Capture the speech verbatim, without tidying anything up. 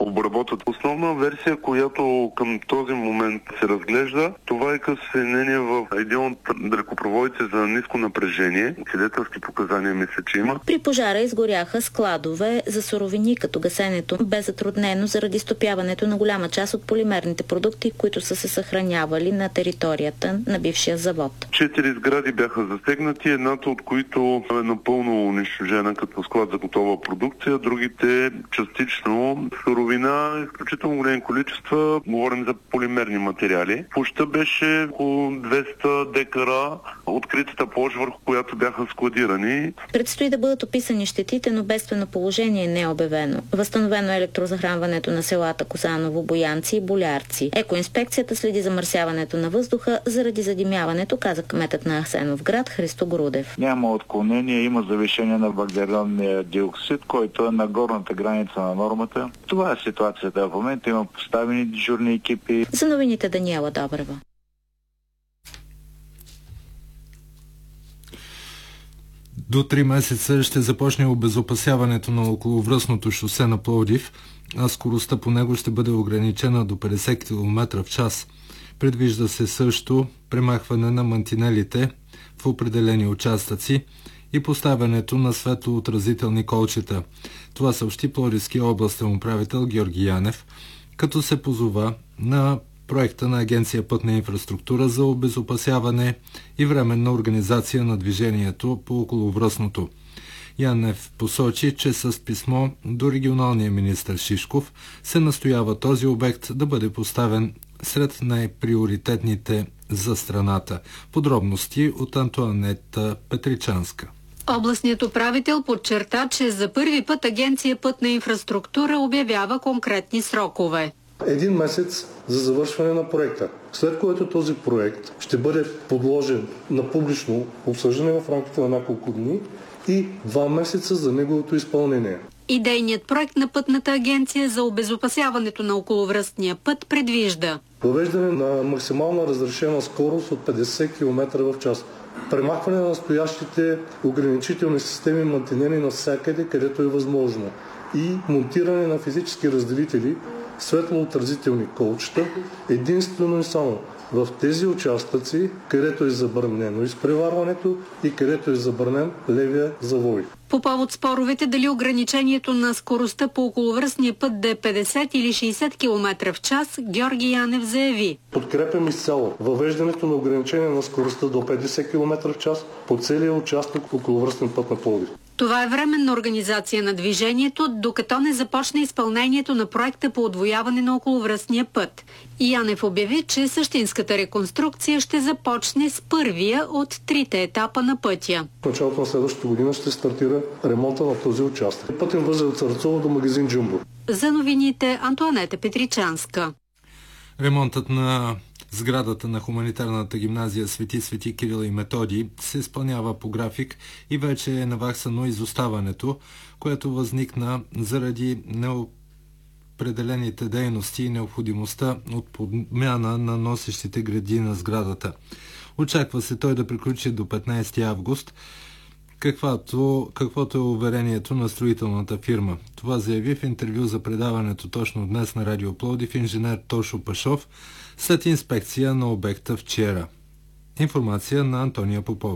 обработват. Основна версия, която към този момент се разглежда, това е късенение в един от далекопроводите за ниско напрежение. Свидетелски показания мисля, че има. При пожара изгоряха складове за суровини, като гасенето бе затруднено заради стопяването на голяма част от полимерните продукти, които са се съхранявали на територията на бившия завод. Четири сгради бяха засегнати, едната от които е напълно унищожена като склад за готова продукция, другите частично суровина, изключително големи количества, говорим за полимерни материали. Площта беше около двеста декара откритата площ, върху която бяха складирани. Предстои да бъдат описани щетите, но бедствено положение не е обявено. Възстановено е електрозахранването на селата Козаново, Боянци и Болярци. Екоинспекцията следи замърсяването на въздуха заради задимяването, каза кметът на Асеновград Христо Грудев. Няма отклонение, има завишение на въглеродния диоксид, който е на горната граница на нормата. Това е ситуацията в момента. Има поставени дежурни екипи. За новините Даниела Добрева. До три месеца ще започне обезопасяването на околовръстното шосе на Пловдив, а скоростта по него ще бъде ограничена до петдесет километра в час. Предвижда се също премахване на мантинелите в определени участъци и поставянето на светлоотразителни колчета. Това съобщи Пловдивския областен управител Георги Янев, като се позова на проекта на Агенция Пътна инфраструктура за обезопасяване и временна организация на движението по околовръстното. Янев посочи, че с писмо до регионалния министър Шишков се настоява този обект да бъде поставен сред най-приоритетните за страната. Подробности от Антоанета Петричанска. Областният управител подчерта, че за първи път Агенция Пътна инфраструктура обявява конкретни срокове. Един месец за завършване на проекта, след което този проект ще бъде подложен на публично обсъждане в рамките на няколко дни и два месеца за неговото изпълнение. Идейният проект на Пътната агенция за обезопасяването на околовръстния път предвижда въвеждане на максимална разрешена скорост от петдесет километра в час, премахване на настоящите ограничителни системи мантинели навсякъде, където е възможно, и монтиране на физически разделители, светлоотразителни колчета, единствено и само в тези участъци, където е забранено изпреварването и където е забранен левия завой. По повод споровете дали ограничението на скоростта по околовръстния път да е петдесет или шейсет километра в час, Георги Янев заяви: подкрепям изцяло въвеждането на ограничение на скоростта до петдесет километра в час по целия участък околовръстен път на Пловдив. Това е временна организация на движението, докато не започне изпълнението на проекта по отвояване на околовръстния път. И Янев обяви, че същинската реконструкция ще започне с първия от трите етапа на пътя. В началото на следващата година ще стартира ремонта на този участък. Пътен възел от Царцово до магазин Джумбо. За новините Антоанета Петричанска. Ремонтът на сградата на хуманитарната гимназия Свети Свети Кирил и Методий се изпълнява по график и вече е наваксано изоставането, което възникна заради неопределените дейности и необходимостта от подмяна на носещите гради на сградата. Очаква се той да приключи до петнайсети август, каквото, каквото е уверението на строителната фирма. Това заяви в интервю за предаването точно днес на Радио Пловдив инженер Тошо Пашов след инспекция на обекта вчера. Информация на Антония Попов.